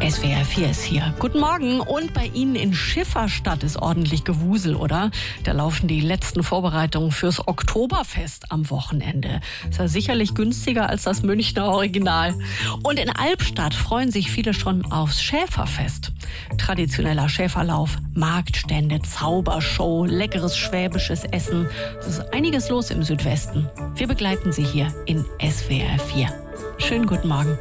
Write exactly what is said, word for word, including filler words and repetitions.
S W R vier ist hier. Guten Morgen. Und bei Ihnen in Schifferstadt ist ordentlich Gewusel, oder? Da laufen die letzten Vorbereitungen fürs Oktoberfest am Wochenende. Ist ja sicherlich günstiger als das Münchner Original. Und in Albstadt freuen sich viele schon aufs Schäferfest. Traditioneller Schäferlauf, Marktstände, Zaubershow, leckeres schwäbisches Essen. Es ist einiges los im Südwesten. Wir begleiten Sie hier in S W R vier. Schönen guten Morgen.